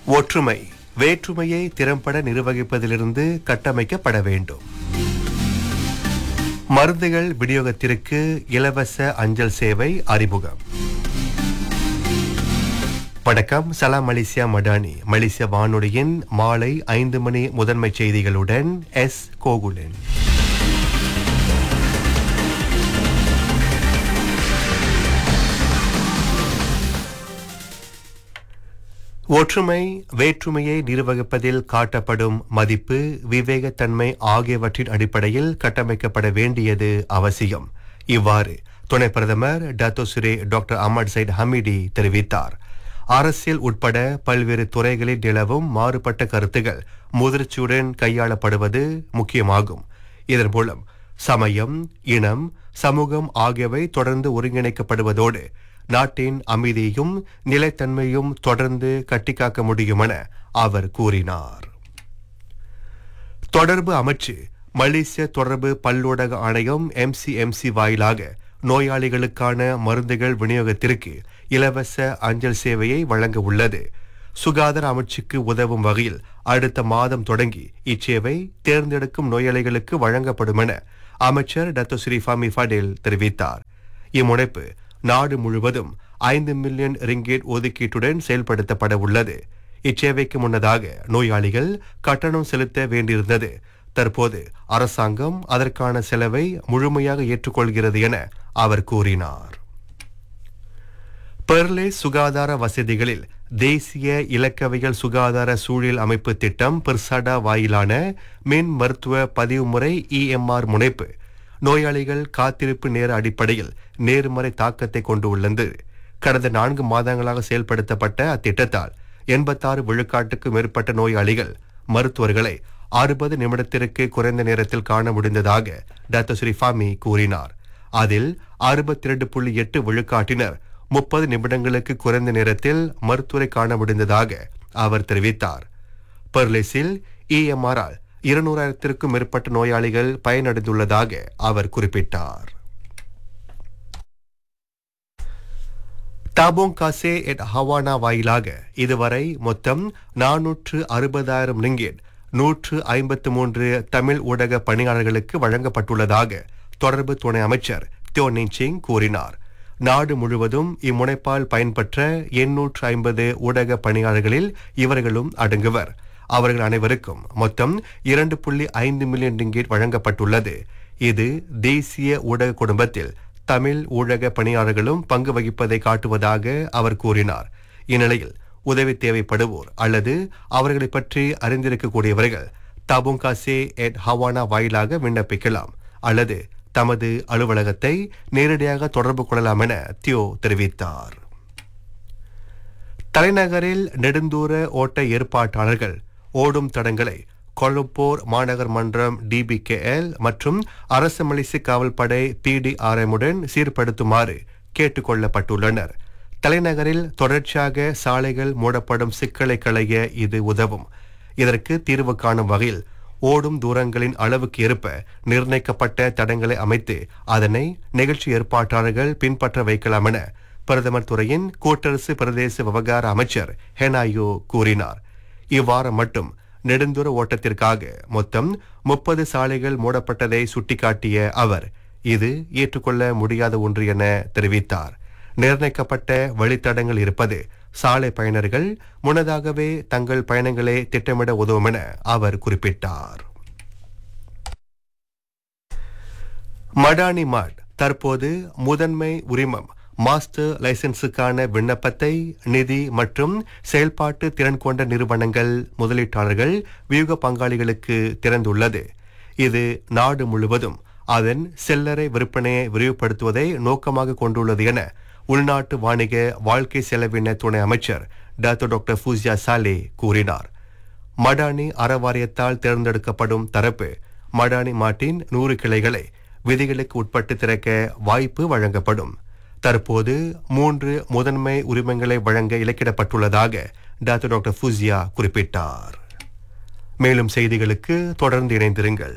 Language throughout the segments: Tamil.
ஒற்றுமை வேற்றுமையை திறம்பட நிர்வகிப்பதிலிருந்து கட்டமைக்கப்பட வேண்டும். மருந்துகள் விநியோகத்திற்கு இலவச அஞ்சல் சேவை அறிமுகம். வணக்கம், சலாம் மலேசியா மடானி. மலேசிய வானொலியின் மாலை 5 மணி முதன்மை செய்திகளுடன் எஸ் கோகுலன். ஒற்றுமை வேற்றுமையை நிர்வகிப்பதில் காட்டப்படும் மதிப்பு, விவேகத்தன்மை ஆகியவற்றின் அடிப்படையில் கட்டமைக்கப்பட வேண்டியது அவசியம். இவ்வாறு துணை பிரதமர் Datuk Seri doctor Ahmad Syed Hamidi தெரிவித்தார். அரசியல் உட்பட பல்வேறு துறைகளில் நிலவும் மாறுபட்ட கருத்துகள் முதிர்ச்சியுடன் கையாளப்படுவது முக்கியமாகும். இதன் மூலம் சமயம், இனம், சமூகம் ஆகியவை தொடர்ந்து ஒருங்கிணைக்கப்படுவதோடு நாட்டின் அமைதியையும் நிலைத்தன்மையும் தொடர்ந்து கட்டிக்காக்க முடியும் என அவர் கூறினார். தொடர்பு அமைச்சு மலேசிய தொடர்பு பல்லூடக ஆணையம் MCMC வாயிலாக நோயாளிகளுக்கான மருந்துகள் விநியோகத்திற்கு இலவச அஞ்சல் சேவையை வழங்க உள்ளது. சுகாதார அமைச்சுக்கு உதவும் வகையில் அடுத்த மாதம் தொடங்கி இச்சேவை தேர்ந்தெடுக்கும் நோயாளிகளுக்கு வழங்கப்படும் என அமைச்சர் டத்தோஸ்ரீ ஃபாமி ஃபடேல் தெரிவித்தார். இம்முனைப்பு நாடு முழுவதும் 5 மில்லியன் ரிங்கேட் ஒதுக்கீட்டுடன் செயல்படுத்தப்பட உள்ளது. இச்சேவைக்கு முன்னதாக நோயாளிகள் கட்டணம் செலுத்த வேண்டியிருந்தது. தற்போது அரசாங்கம் அதற்கான செலவை முழுமையாக ஏற்றுக்கொள்கிறது என அவர் கூறினார். பெர்லே சுகாதார வசதிகளில் தேசிய இலக்கவியல் சுகாதார சூழல் அமைப்பு திட்டம் பெர்சாடா வாயிலான மின் மருத்துவ பதிவு முறை EMR முனைப்பு நோயாளிகள் காத்திருப்பு நேர அடிப்படையில் நேர்மறை தாக்கத்தை கொண்டு உள்ளது. கடந்த 4 மாதங்களாக செயல்படுத்தப்பட்ட அத்திட்டத்தால் 86 விழுக்காட்டுக்கு மேற்பட்ட நோயாளிகள் மருத்துவர்களை 60 நிமிடத்திற்கு குறைந்த நேரத்தில் காண முடிந்ததாக டத்தோஸ்ரீ ஃபாமி கூறினார். அதில் 62.8 விழுக்காட்டினர் 30 நிமிடங்களுக்கு குறைந்த நேரத்தில் மருத்துவரை காண முடிந்ததாக அவர் தெரிவித்தார். பெர்லிஸில் EMR-ஆல் 200,000க்கும் மேற்பட்ட நோயாளிகள் பயனடைந்துள்ளதாக அவர் குறிப்பிட்டார். தாபோங் காசே எட் ஹவானா வாயிலாக இதுவரை மொத்தம் 460,000 ரிங்கேட் 153 தமிழ் ஊடக பணியாளர்களுக்கு வழங்கப்பட்டுள்ளதாக தொடர்பு துணை அமைச்சர் தியோ நின்சிங் கூறினார். நாடு முழுவதும் இம்முனைப்பால் பயன்பெற்ற 850 ஊடக பணியாளர்களில் இவர்களும் அடங்குவர். அவர்கள் அனைவருக்கும் மொத்தம் 2.5 மில்லியன் ரிங்கேட் வழங்கப்பட்டுள்ளது. இது தேசிய ஊடக குடும்பத்தில் தமிழ் ஊடக பணியாளர்களும் பங்கு வகிப்பதை காட்டுவதாக அவர் கூறினார். இந்நிலையில் உதவி தேவைப்படுவோர் அல்லது அவர்களை பற்றி அறிந்திருக்கக்கூடியவர்கள் தாபோங் காசே எட் ஹவானா வாயிலாக விண்ணப்பிக்கலாம் அல்லது தமது அலுவலகத்தை நேரடியாக தொடர்பு கொள்ளலாம் என தியோ தெரிவித்தார். தலைநகரில் நெடுந்தூர ஓட்ட ஏற்பாட்டாளர்கள் ஓடும் தடங்களை கொலம்போர் மாநகர் மன்றம் DBKL மற்றும் அரசு மலேசிய காவல்படை PDRM-உடன் சீர்படுத்துமாறு கேட்டுக் கொள்ளப்பட்டுள்ளனர். தலைநகரில் தொடர்ச்சியாக சாலைகள் மூடப்படும் சிக்கலை களைய இது உதவும். இதற்கு தீர்வு காணும் வகையில் ஓடும் தூரங்களின் அளவுக்கு ஏற்ப நிர்ணயிக்கப்பட்ட தடங்களை அமைத்து அதனை நிகழ்ச்சி ஏற்பாட்டாளர்கள் பின்பற்ற வைக்கலாம் என பிரதமர் துறையின் கூட்டரசு பிரதேச விவகார அமைச்சர் ஹெனாயோ கூறினார். இவ்வாரம் மட்டும் நெடுந்தூர ஓட்டத்திற்காக மொத்தம் 30 சாலைகள் மூடப்பட்டதை சுட்டிக்காட்டிய அவர் இது ஏற்றுக்கொள்ள முடியாத ஒன்று என தெரிவித்தார். நிர்ணயிக்கப்பட்ட வழித்தடங்கள் இருப்பது சாலை பயனர்கள் முன்னதாகவே தங்கள் பயணங்களை திட்டமிட உதவும் என அவர் குறிப்பிட்டார். மடானி மாட் தற்போது முதன்மை உரிமம் மாஸ்டர் லைசன்ஸுக்கான விண்ணப்பத்தை நிதி மற்றும் செயல்பாட்டு திறன் கொண்ட நிறுவனங்கள், முதலீட்டாளர்கள், வியூக பங்காளிகளுக்கு திறந்துள்ளது. இது நாடு முழுவதும் அதன் செல்லறை விற்பனையை விரிவுபடுத்துவதை நோக்கமாக கொண்டுள்ளது என உள்நாட்டு வாணிக வாழ்க்கை செலவின துணை அமைச்சர் டாக்டர் ஃபூசியா சாலே கூறினார். மடானி அறவாரியத்தால் தேர்ந்தெடுக்கப்படும் தரப்பு மடானி மாட்டின் 100 கிளைகளை விதிகளுக்கு உட்பட்டு திறக்க வாய்ப்பு வழங்கப்படும். தற்போது 3 முதன்மை உரிமங்களை வழங்க இலக்கிடப்பட்டுள்ளதாக டாக்டர் ஃபூசியா குறிப்பிட்டார். மேலும் செய்திகளுக்கு தொடர்ந்து இணைந்திருங்கள்.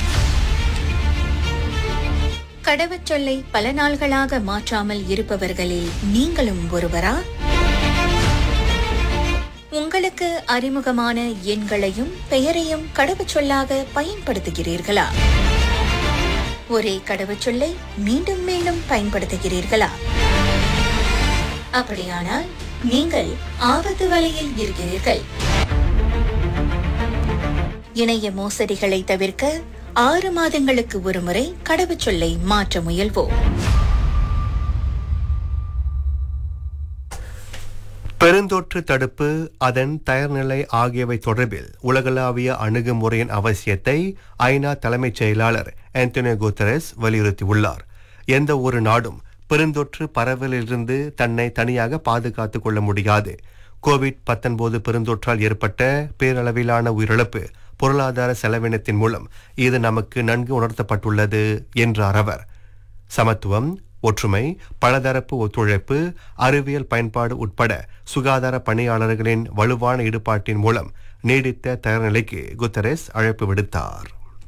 கடவுச்சொல்லை பல நாள்களாக மாற்றாமல் இருப்பவர்களில் நீங்களும் ஒருவரா? உங்களுக்கு அறிமுகமான எண்களையும் பெயரையும் கடவுச்சொல்லாக பயன்படுத்துகிறீர்களா? ஒரே கடவுச்சொல்லை மீண்டும் மீண்டும் பயன்படுத்துகிறீர்களா? அப்படியானால் நீங்கள் ஆபத்து வலையில் இருக்கிறீர்கள். இணைய மோசடிகளை தவிர்க்க 6 மாதங்களுக்கு ஒருமுறை கடவுச்சொல்லை மாற்ற முயல்வோம். பெருந்தொற்று தடுப்பு, அதன் தயார்நிலை ஆகியவை தொடர்பில் உலகளாவிய அணுகுமுறையின் அவசியத்தை ஐநா தலைமைச் செயலாளர் ஆண்டனியோ குட்டரஸ் வலியுறுத்தியுள்ளார். எந்த ஒரு நாடும் பெருந்தொற்று பரவலிலிருந்து தன்னை தனியாக பாதுகாத்துக் கொள்ள முடியாது. கோவிட்-19 பெருந்தொற்றால் ஏற்பட்ட பேரளவிலான உயிரிழப்பு, பொருளாதார செலவினத்தின் மூலம் இது நமக்கு நன்கு உணர்த்தப்பட்டுள்ளது என்றார் அவர். சமத்துவம், ஒற்றுமை, பலதரப்பு ஒத்துழைப்பு, அறிவியல் பயன்பாடு உட்பட சுகாதார பணியாளர்களின் வலுவான ஈடுபாட்டின் மூலம் நீடித்த தயார்நிலைக்கு குட்டரஸ் அழைப்பு விடுத்தார்.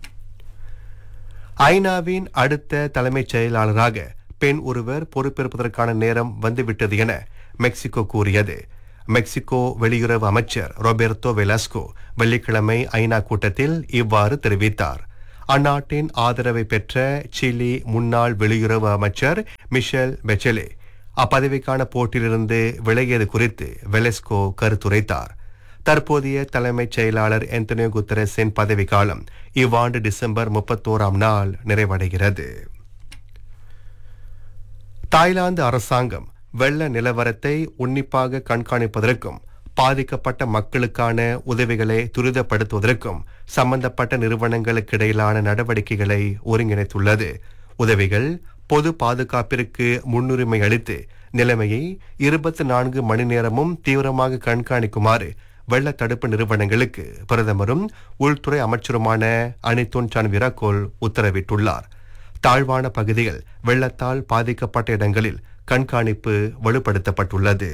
ஐநாவின் அடுத்த தலைமைச் செயலாளராக பெண் ஒருவர் பொறுப்பேற்பதற்கான நேரம் வந்துவிட்டது என மெக்சிகோ கூறியது. மெக்சிகோ வெளியுறவு அமைச்சர் ரோபெர்டோ வெலாஸ்கோ வெள்ளிக்கிழமை ஐநா கூட்டத்தில் இவ்வாறு தெரிவித்தார். அந்நாட்டின் ஆதரவை பெற்ற சிலி முன்னாள் வெளியுறவு அமைச்சர் மிஷேல் பெச்சலே அப்பதவிக்கான போட்டியிலிருந்து விலகியது குறித்து வெலஸ்கோ கருத்துரைத்தார். தற்போதைய தலைமைச் செயலாளர் ஆண்டனியோ குட்டரஸின் பதவிக்காலம் இவ்வாண்டு டிசம்பர் 31ஆம் நாள் நிறைவடைகிறது. தாய்லாந்து அரசாங்கம் வெள்ள நிலவரத்தை உன்னிப்பாக கண்காணிப்பதற்கும் பாதிக்கப்பட்ட மக்களுக்கான உதவிகளை துரிதப்படுத்துவதற்கும் சம்பந்தப்பட்ட நிறுவனங்களுக்கிடையிலான நடவடிக்கைகளை ஒருங்கிணைத்துள்ளது. உதவிகள் பொது பாதுகாப்பிற்கு முன்னுரிமை அளித்து நிலைமையை 24 மணி நேரமும் தீவிரமாக கண்காணிக்குமாறு வெள்ள தடுப்பு நிறுவனங்களுக்கு பிரதமரும் உள்துறை அமைச்சருமான அனிதோன் சான்விராகோல் உத்தரவிட்டுள்ளார். தாழ்வான பகுதிகள், வெள்ளத்தால் பாதிக்கப்பட்ட இடங்களில் கண்காணிப்பு வலுப்படுத்தப்பட்டுள்ளது.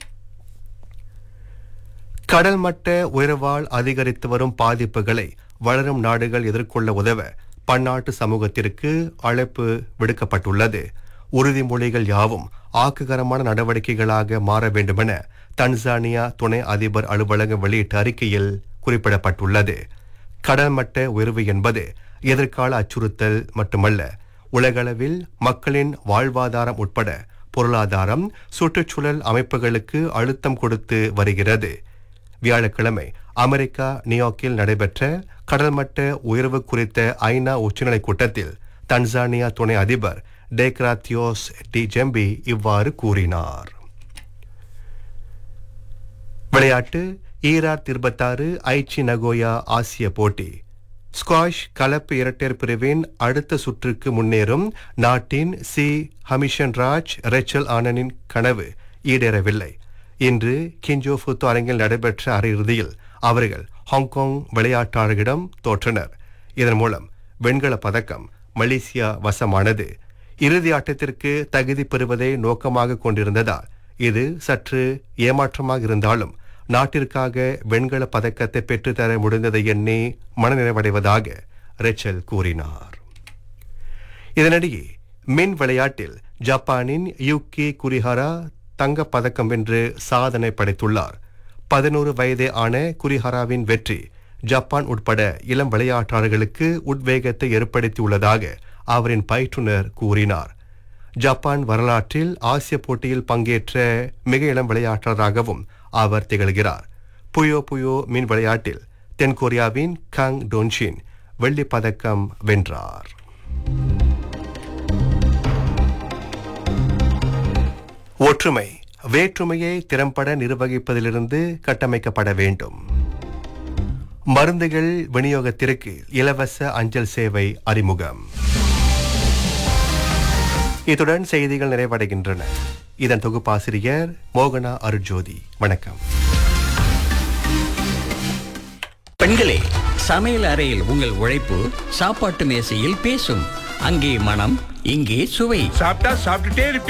கடல் மட்ட உயர்வால் அதிகரித்து வரும் பாதிப்புகளை வளரும் நாடுகள் எதிர்கொள்ள உதவ பன்னாட்டு சமூகத்திற்கு அழைப்பு விடுக்கப்பட்டுள்ளது. உறுதிமொழிகள் யாவும் ஆக்ககரமான நடவடிக்கைகளாக மாற வேண்டுமென தன்சானியா துணை அதிபர் அலுவலகம் வெளியிட்ட அறிக்கையில் குறிப்பிடப்பட்டுள்ளது. கடல் மட்ட உயர்வு என்பது எதிர்கால அச்சுறுத்தல் மட்டுமல்ல, உலகளவில் மக்களின் வாழ்வாதாரம் உட்பட பொருளாதாரம், சுற்றுச்சூழல் அமைப்புகளுக்கு அழுத்தம் கொடுத்து வருகிறது. வியாழக்கிழமை அமெரிக்கா நியூயார்க்கில் நடைபெற்ற கடல்மட்ட உயர்வு குறித்த ஐநா உச்சநிலை கூட்டத்தில் தன்சானியா துணை அதிபர் டேக்ராத்தியோஸ் டி ஜெம்பி இவ்வாறு கூறினார். விளையாட்டு. 2026 ஐச்சி நகோயா ஆசிய போட்டி ஸ்குவாஷ் கலப்பு இரட்டையர் பிரிவின் அடுத்த சுற்றுக்கு முன்னேறும் நாட்டின் ஹமிஷன் ராஜ் ரெச்சல் ஆனனின் கனவு ஈடேறவில்லை. இன்று கிஞ்சோ ஃபுத்து அரங்கில் நடைபெற்ற அரையிறுதியில் அவர்கள் ஹாங்காங் விளையாட்டாளர்களிடம் தோற்றனர். இதன் மூலம் வெண்கல பதக்கம் மலேசியா வசமானது. இறுதி ஆட்டத்திற்கு தகுதி பெறுவதை நோக்கமாக கொண்டிருந்ததால் இது சற்று ஏமாற்றமாக இருந்தாலும் நாட்டிற்காக வெண்கல பதக்கத்தை பெற்றுத்தர முடிந்ததை எண்ணி மனநிறைவடைவதாக ரெச்சல் கூறினார். இதனிடையே மின் விளையாட்டில் ஜப்பானின் யூகி குரிஹாரா தங்கப் பதக்கம் வென்று சாதனை படைத்துள்ளார். 11 வயதே ஆன குரிஹாராவின் வெற்றி ஜப்பான் உட்பட இளம் விளையாட்டாளர்களுக்கு உத்வேகத்தை ஏற்படுத்தியுள்ளதாக அவரின் பயிற்றுனர் கூறினார். ஜப்பான் வரலாற்றில் ஆசிய போட்டியில் பங்கேற்ற மிக இளம் விளையாட்டாளராகவும் அவர் திகழ்கிறார். புயோ புயோ மின் விளையாட்டில் தென்கொரியாவின் கங் டோன்ஷின் வெள்ளிப் பதக்கம் வென்றார். ஒற்றுமை வேற்றுமையை திறம்பட நிர்வகிப்பதிலிருந்து கட்டமைக்கப்பட வேண்டும். மருந்துகள் விநியோகத்திற்கு இலவச அஞ்சல் சேவை அறிமுகம். இத்துடன் செய்திகள் நிறைவடைகின்றன. இதன் தொகுப்பாசிரியர் மோகனா அருட்ஜோதி. வணக்கம். பெண்களே, சமையல் அறையில் உங்கள் உழைப்பு சாப்பாட்டு மேசையில் பேசும். அங்கே மனம், இங்கே சுவை. சாப்பிட்டா சாப்பிட்டுட்டே இருப்பீங்க.